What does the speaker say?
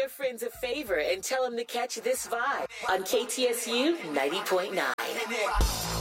your friends a favor and tell them to catch this vibe on KTSU 90.9.